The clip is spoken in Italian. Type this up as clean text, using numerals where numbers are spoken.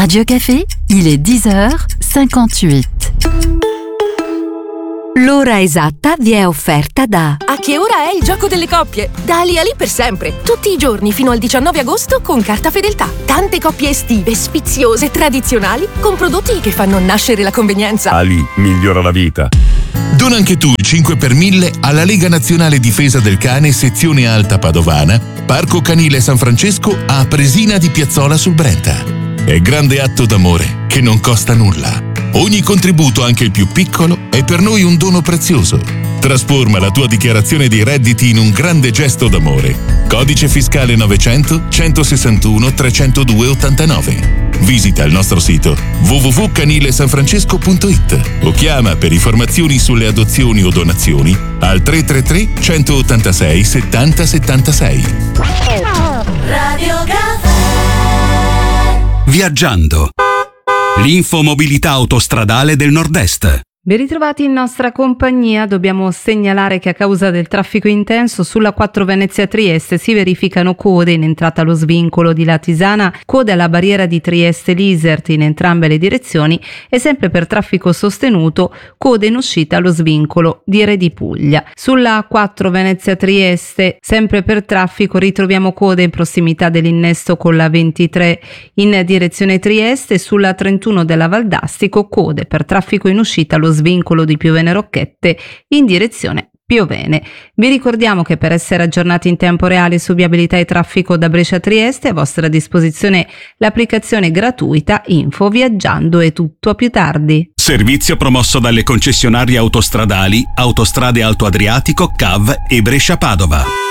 Radio Café, il est 10h58. L'ora esatta vi è offerta da... A che ora è il gioco delle coppie? Da Ali Ali per sempre. Tutti i giorni fino al 19 agosto con carta fedeltà. Tante coppie estive, sfiziose, tradizionali, con prodotti che fanno nascere la convenienza. Ali migliora la vita. Dona anche tu il 5 per 1000 alla Lega Nazionale Difesa del Cane, sezione Alta Padovana, Parco Canile San Francesco a Presina di Piazzola sul Brenta. È grande atto d'amore che non costa nulla. Ogni contributo, anche il più piccolo, è per noi un dono prezioso. Trasforma la tua dichiarazione dei redditi in un grande gesto d'amore. Codice fiscale 900 161 302 89. Visita il nostro sito www.canilesanfrancesco.it o chiama per informazioni sulle adozioni o donazioni al 333 186 70 76. Radio Café. Viaggiando. L'infomobilità autostradale del Nord-Est. Ben ritrovati in nostra compagnia. Dobbiamo segnalare che a causa del traffico intenso sulla 4 Venezia-Trieste si verificano code in entrata allo svincolo di Latisana, code alla barriera di Trieste-Lisert in entrambe le direzioni e sempre per traffico sostenuto code in uscita allo svincolo di Re di Puglia. Sulla 4 Venezia-Trieste, sempre per traffico, ritroviamo code in prossimità dell'innesto con la 23 in direzione Trieste. Sulla 31 della Valdastico code per traffico in uscita allo svincolo di Piovene Rocchette in direzione Piovene. Vi ricordiamo che per essere aggiornati in tempo reale su viabilità e traffico da Brescia a Trieste è a vostra disposizione l'applicazione gratuita Info Viaggiando. È tutto, a più tardi. Servizio promosso dalle concessionarie autostradali Autostrade Alto Adriatico, CAV e Brescia Padova.